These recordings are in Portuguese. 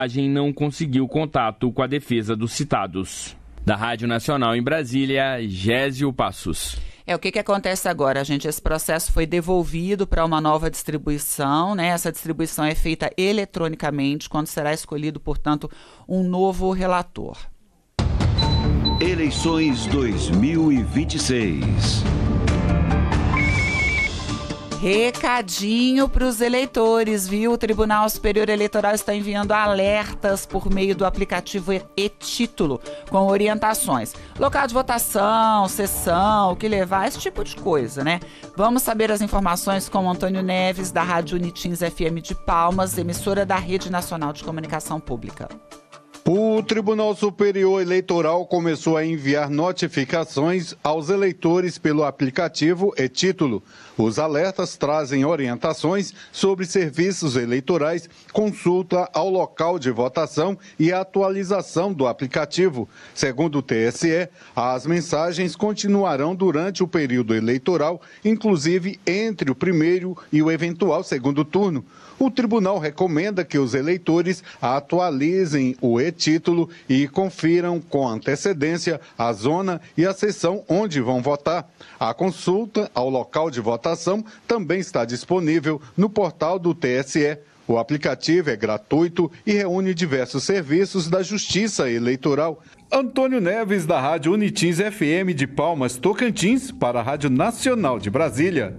Não conseguiu contato com a defesa dos citados. Da Rádio Nacional em Brasília, Gésio Passos. O que acontece agora, gente? Esse processo foi devolvido para uma nova distribuição, né? Essa distribuição é feita eletronicamente, quando será escolhido, portanto, um novo relator. Eleições 2026. Recadinho para os eleitores, viu? O Tribunal Superior Eleitoral está enviando alertas por meio do aplicativo e-Título, com orientações. Local de votação, sessão, o que levar, esse tipo de coisa, né? Vamos saber as informações com o Antônio Neves, da Rádio Unitins FM de Palmas, emissora da Rede Nacional de Comunicação Pública. O Tribunal Superior Eleitoral começou a enviar notificações aos eleitores pelo aplicativo e-Título. Os alertas trazem orientações sobre serviços eleitorais, consulta ao local de votação e atualização do aplicativo. Segundo o TSE, as mensagens continuarão durante o período eleitoral, inclusive entre o primeiro e o eventual segundo turno. O tribunal recomenda que os eleitores atualizem o e-Título e confiram com antecedência a zona e a seção onde vão votar. A consulta ao local de votação também está disponível no portal do TSE. O aplicativo é gratuito e reúne diversos serviços da Justiça Eleitoral. Antônio Neves, da Rádio Unitins FM de Palmas, Tocantins, para a Rádio Nacional de Brasília.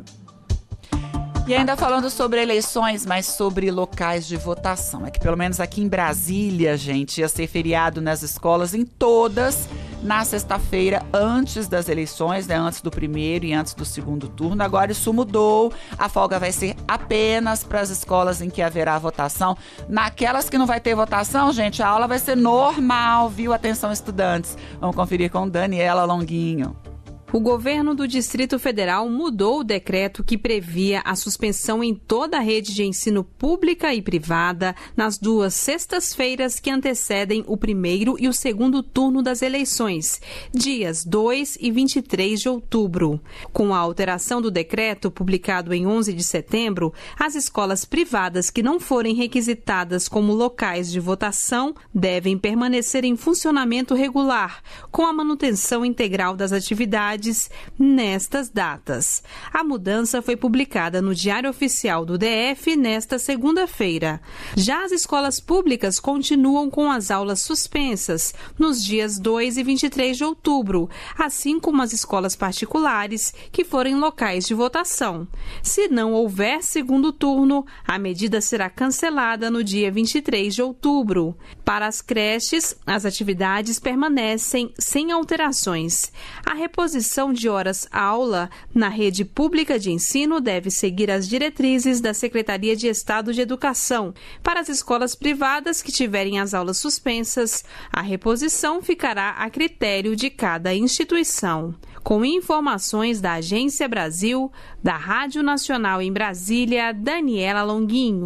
E ainda falando sobre eleições, mas sobre locais de votação. É que pelo menos aqui em Brasília, gente, ia ser feriado nas escolas, em todas, na sexta-feira, antes das eleições, né? Antes do primeiro e antes do segundo turno. Agora isso mudou. A folga vai ser apenas para as escolas em que haverá votação. Naquelas que não vai ter votação, gente, a aula vai ser normal, viu? Atenção, estudantes. Vamos conferir com Daniela Longuinho. O governo do Distrito Federal mudou o decreto que previa a suspensão em toda a rede de ensino pública e privada nas 2 sextas-feiras que antecedem o primeiro e o segundo turno das eleições, dias 2 e 23 de outubro. Com a alteração do decreto, publicado em 11 de setembro, as escolas privadas que não forem requisitadas como locais de votação devem permanecer em funcionamento regular, com a manutenção integral das atividades nestas datas. A mudança foi publicada no Diário Oficial do DF nesta segunda-feira. Já as escolas públicas continuam com as aulas suspensas nos dias 2 e 23 de outubro, assim como as escolas particulares que forem locais de votação. Se não houver segundo turno, a medida será cancelada no dia 23 de outubro. Para as creches, as atividades permanecem sem alterações. A reposição de horas-aula na rede pública de ensino deve seguir as diretrizes da Secretaria de Estado de Educação. Para as escolas privadas que tiverem as aulas suspensas, a reposição ficará a critério de cada instituição. Com informações da Agência Brasil, da Rádio Nacional em Brasília, Daniela Longuinho.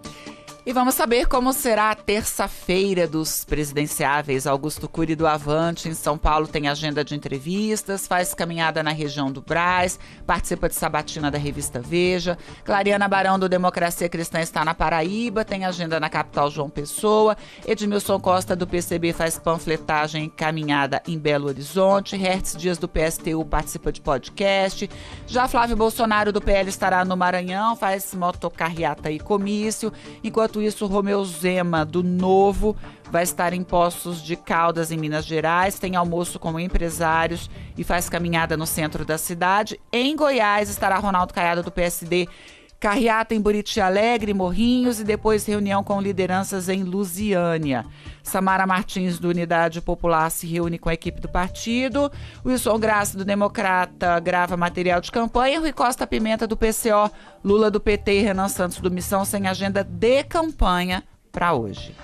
E vamos saber como será a terça-feira dos presidenciáveis. Augusto Cury do Avante, em São Paulo, tem agenda de entrevistas, faz caminhada na região do Brás, participa de sabatina da revista Veja. Clariana Barão, do Democracia Cristã, está na Paraíba, tem agenda na capital João Pessoa. Edmilson Costa, do PCB, faz panfletagem e caminhada em Belo Horizonte. Hertz Dias, do PSTU, participa de podcast. Já Flávio Bolsonaro, do PL, estará no Maranhão, faz motocarreata e comício. Enquanto isso, Romeu Zema, do Novo, vai estar em Poços de Caldas, em Minas Gerais, tem almoço com empresários e faz caminhada no centro da cidade. Em Goiás estará Ronaldo Caiado, do PSD, carreata em Buriti Alegre, Morrinhos, e depois reunião com lideranças em Lusiânia. Samara Martins, do Unidade Popular, se reúne com a equipe do partido. Wilson Graça, do Democrata, grava material de campanha. Rui Costa Pimenta, do PCO, Lula, do PT e Renan Santos, do Missão, sem agenda de campanha para hoje.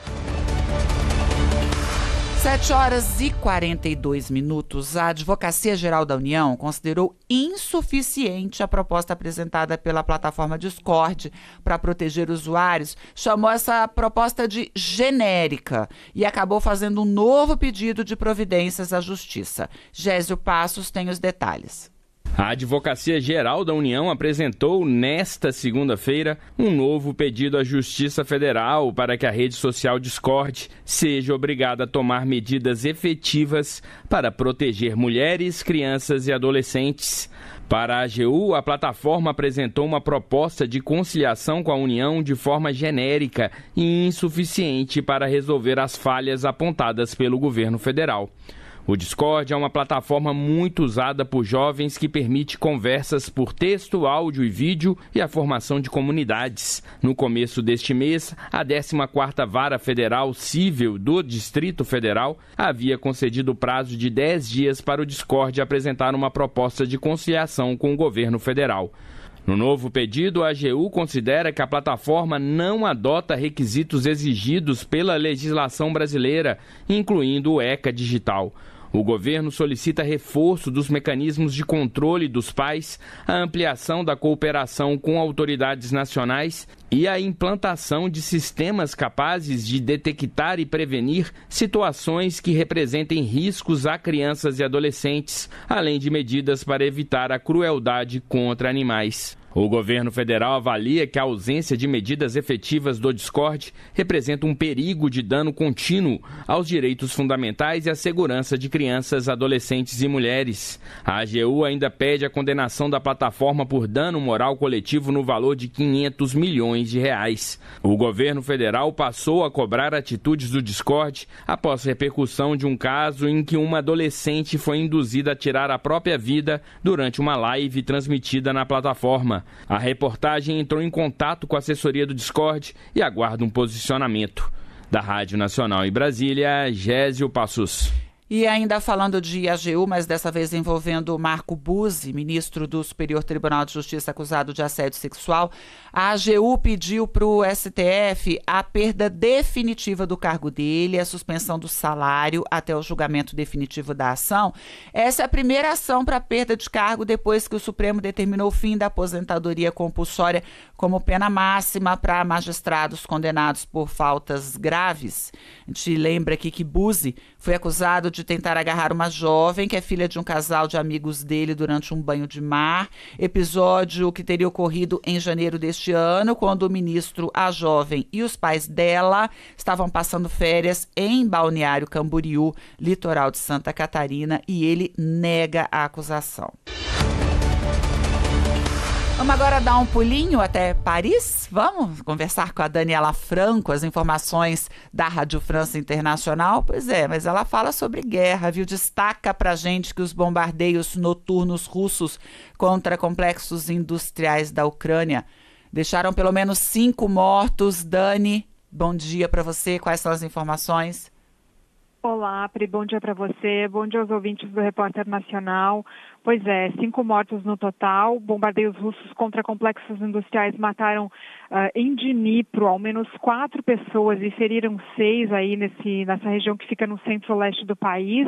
7h42. A Advocacia Geral da União considerou insuficiente a proposta apresentada pela plataforma Discord para proteger usuários. Chamou essa proposta de genérica e acabou fazendo um novo pedido de providências à Justiça. Gésio Passos tem os detalhes. A Advocacia Geral da União apresentou nesta segunda-feira um novo pedido à Justiça Federal para que a rede social Discord seja obrigada a tomar medidas efetivas para proteger mulheres, crianças e adolescentes. Para a AGU, a plataforma apresentou uma proposta de conciliação com a União de forma genérica e insuficiente para resolver as falhas apontadas pelo governo federal. O Discord é uma plataforma muito usada por jovens que permite conversas por texto, áudio e vídeo e a formação de comunidades. No começo deste mês, a 14ª Vara Federal Cível do Distrito Federal havia concedido prazo de 10 dias para o Discord apresentar uma proposta de conciliação com o governo federal. No novo pedido, a AGU considera que a plataforma não adota requisitos exigidos pela legislação brasileira, incluindo o ECA digital. O governo solicita reforço dos mecanismos de controle dos pais, a ampliação da cooperação com autoridades nacionais e a implantação de sistemas capazes de detectar e prevenir situações que representem riscos a crianças e adolescentes, além de medidas para evitar a crueldade contra animais. O governo federal avalia que a ausência de medidas efetivas do Discord representa um perigo de dano contínuo aos direitos fundamentais e à segurança de crianças, adolescentes e mulheres. A AGU ainda pede a condenação da plataforma por dano moral coletivo no valor de R$500 milhões. O governo federal passou a cobrar atitudes do Discord após a repercussão de um caso em que uma adolescente foi induzida a tirar a própria vida durante uma live transmitida na plataforma. A reportagem entrou em contato com a assessoria do Discord e aguarda um posicionamento. Da Rádio Nacional em Brasília, Gésio Passos. E ainda falando de AGU, mas dessa vez envolvendo Marco Buzzi, ministro do Superior Tribunal de Justiça acusado de assédio sexual, a AGU pediu para o STF a perda definitiva do cargo dele, a suspensão do salário até o julgamento definitivo da ação. Essa é a primeira ação para perda de cargo depois que o Supremo determinou o fim da aposentadoria compulsória como pena máxima para magistrados condenados por faltas graves. A gente lembra aqui que Buzzi foi acusado de tentar agarrar uma jovem que é filha de um casal de amigos dele durante um banho de mar, episódio que teria ocorrido em janeiro deste ano, quando o ministro, a jovem e os pais dela estavam passando férias em Balneário Camboriú, litoral de Santa Catarina, e ele nega a acusação. Vamos agora dar um pulinho até Paris? Vamos conversar com a Daniela Franco, as informações da Rádio França Internacional. Pois é, mas ela fala sobre guerra, viu? Destaca pra gente que os bombardeios noturnos russos contra complexos industriais da Ucrânia deixaram pelo menos 5 mortos. Dani, bom dia para você. Quais são as informações? Olá, Pri, bom dia para você, bom dia aos ouvintes do Repórter Nacional. Pois é, 5 mortos no total. Bombardeios russos contra complexos industriais mataram em Dnipro ao menos 4 pessoas e feriram 6 aí nessa região que fica no centro-leste do país.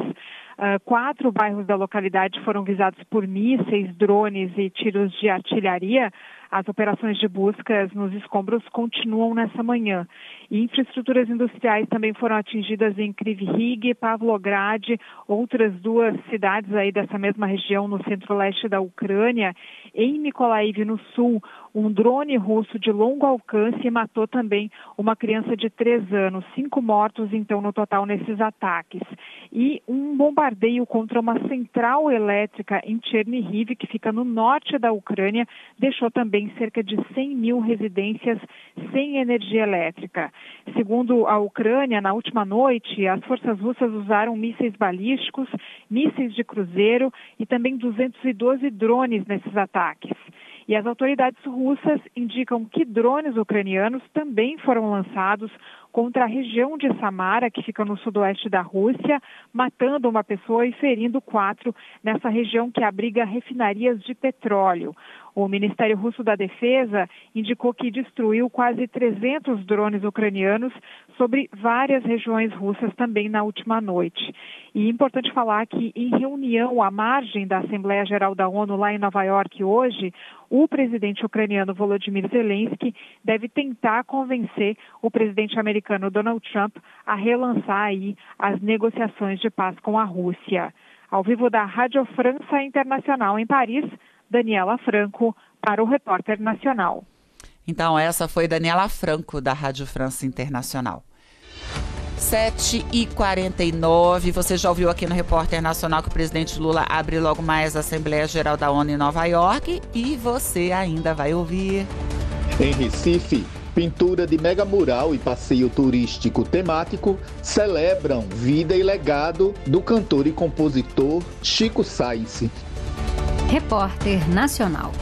4 bairros da localidade foram visados por mísseis, drones e tiros de artilharia. As operações de busca nos escombros continuam nessa manhã. E infraestruturas industriais também foram atingidas em Kryvyi Rih e Pavlograd, outras 2 cidades aí dessa mesma região no centro-leste da Ucrânia. Em Mykolaiv, no sul, um drone russo de longo alcance matou também uma criança de 3 anos. 5 mortos, então, no total nesses ataques. E um bombardeio contra uma central elétrica em Chernihiv, que fica no norte da Ucrânia, deixou também cerca de 100 mil residências sem energia elétrica. Segundo a Ucrânia, na última noite, as forças russas usaram mísseis balísticos, mísseis de cruzeiro e também 212 drones nesses ataques. E as autoridades russas indicam que drones ucranianos também foram lançados contra a região de Samara, que fica no sudoeste da Rússia, matando uma pessoa e ferindo 4 nessa região que abriga refinarias de petróleo. O Ministério Russo da Defesa indicou que destruiu quase 300 drones ucranianos sobre várias regiões russas também na última noite. E é importante falar que em reunião à margem da Assembleia Geral da ONU lá em Nova York hoje, o presidente ucraniano Volodymyr Zelensky deve tentar convencer o presidente americano Donald Trump a relançar aí as negociações de paz com a Rússia. Ao vivo da Rádio França Internacional em Paris, Daniela Franco para o Repórter Nacional. Então, essa foi Daniela Franco, da Rádio França Internacional. 7h49, você já ouviu aqui no Repórter Nacional que o presidente Lula abre logo mais a Assembleia Geral da ONU em Nova York, e você ainda vai ouvir. Em Recife, pintura de mega mural e passeio turístico temático celebram vida e legado do cantor e compositor Chico Science. Repórter Nacional.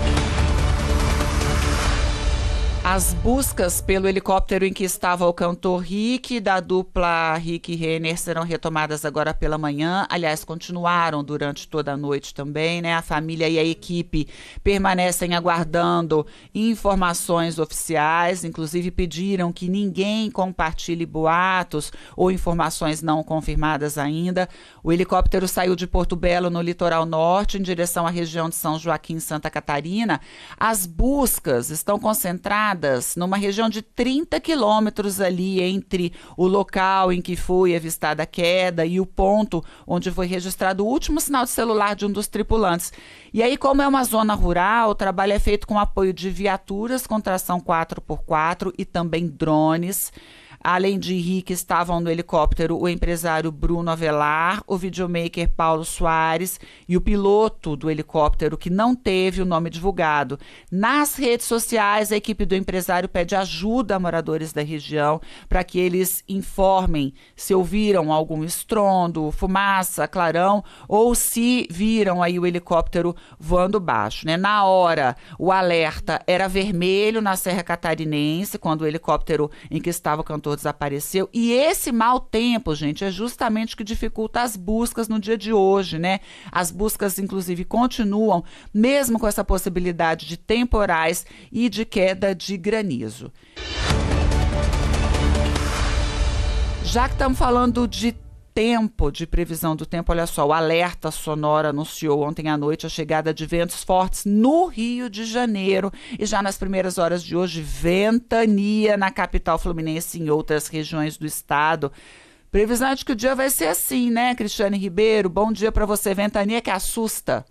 As buscas pelo helicóptero em que estava o cantor Rick, da dupla Rick e Renner, serão retomadas agora pela manhã. Aliás, continuaram durante toda a noite também, né? A família e a equipe permanecem aguardando informações oficiais, inclusive pediram que ninguém compartilhe boatos ou informações não confirmadas ainda. O helicóptero saiu de Porto Belo, no litoral norte, em direção à região de São Joaquim, Santa Catarina. As buscas estão concentradas numa região de 30 quilômetros ali entre o local em que foi avistada a queda e o ponto onde foi registrado o último sinal de celular de um dos tripulantes. E aí, como é uma zona rural, o trabalho é feito com apoio de viaturas com tração 4x4 e também drones. Além de Rick, estavam no helicóptero o empresário Bruno Avelar, o videomaker Paulo Soares e o piloto do helicóptero, que não teve o nome divulgado. Nas redes sociais, a equipe do empresário pede ajuda a moradores da região para que eles informem se ouviram algum estrondo, fumaça, clarão, ou se viram aí o helicóptero voando baixo, né? Na hora, o alerta era vermelho na Serra Catarinense, quando o helicóptero em que estava o cantor desapareceu. E esse mau tempo, gente, é justamente o que dificulta as buscas no dia de hoje, né? As buscas, inclusive, continuam, mesmo com essa possibilidade de temporais e de queda de granizo. Já que estamos falando de tempo, de previsão do tempo, olha só, o Alerta Sonora anunciou ontem à noite a chegada de ventos fortes no Rio de Janeiro e já nas primeiras horas de hoje, ventania na capital fluminense e em outras regiões do estado. Previsão de que o dia vai ser assim, né, Cristiane Ribeiro? Bom dia para você, ventania que assusta.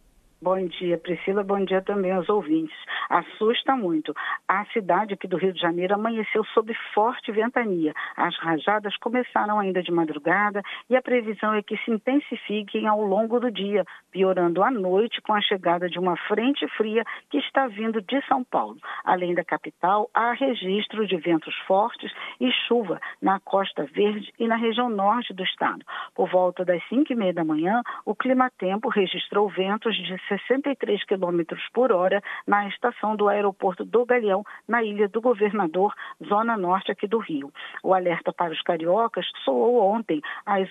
Bom dia, Priscila. Bom dia também aos ouvintes. Assusta muito. A cidade aqui do Rio de Janeiro amanheceu sob forte ventania. As rajadas começaram ainda de madrugada e a previsão é que se intensifiquem ao longo do dia, piorando à noite com a chegada de uma frente fria que está vindo de São Paulo. Além da capital, há registro de ventos fortes e chuva na Costa Verde e na região norte do estado. Por volta das 5h30 da manhã, o Climatempo registrou ventos de 63 km por hora na estação do aeroporto do Galeão, na Ilha do Governador, zona norte aqui do Rio. O alerta para os cariocas soou ontem, às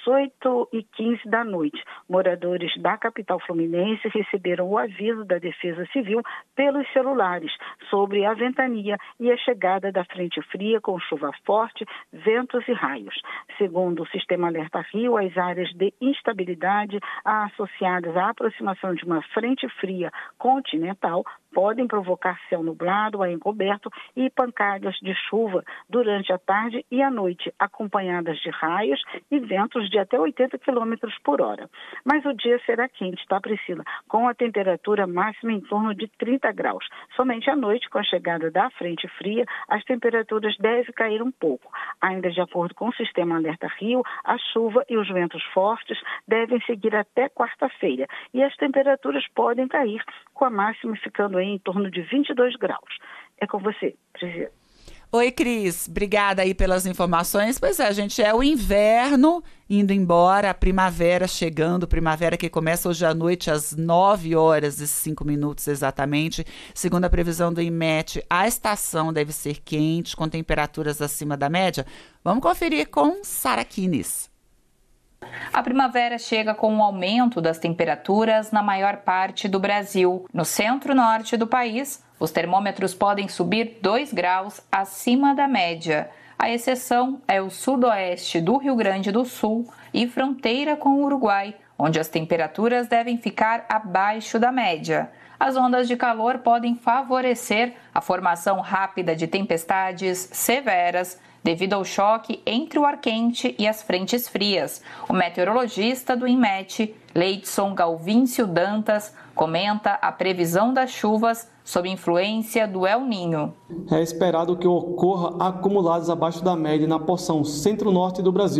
8h15 da noite. Moradores da capital fluminense receberam o aviso da Defesa Civil pelos celulares sobre a ventania e a chegada da frente fria com chuva forte, ventos e raios. Segundo o Sistema Alerta Rio, as áreas de instabilidade associadas à aproximação de uma frente fria continental podem provocar céu nublado a encoberto e pancadas de chuva durante a tarde e a noite, acompanhadas de raios e ventos de até 80 km por hora. Mas o dia será quente, tá, Priscila? Com a temperatura máxima em torno de 30 graus. Somente à noite, com a chegada da frente fria, as temperaturas devem cair um pouco. Ainda de acordo com o Sistema Alerta Rio, a chuva e os ventos fortes devem seguir até quarta-feira e as temperaturas podem cair, com a máxima ficando aí em torno de 22 graus. É com você, Priscila. Oi, Cris. Obrigada aí pelas informações. Pois é, gente, é o inverno indo embora, a primavera chegando, primavera que começa hoje à noite às 9h05 exatamente. Segundo a previsão do IMET, a estação deve ser quente, com temperaturas acima da média. Vamos conferir com Sara Kines. A primavera chega com um aumento das temperaturas na maior parte do Brasil. No centro-norte do país, os termômetros podem subir 2 graus acima da média. A exceção é o sudoeste do Rio Grande do Sul e fronteira com o Uruguai, onde as temperaturas devem ficar abaixo da média. As ondas de calor podem favorecer a formação rápida de tempestades severas, devido ao choque entre o ar quente e as frentes frias. O meteorologista do IMET Leidson Galvíncio Dantas comenta a previsão das chuvas sob influência do El Niño. É esperado que ocorra acumulados abaixo da média na porção centro-norte do Brasil.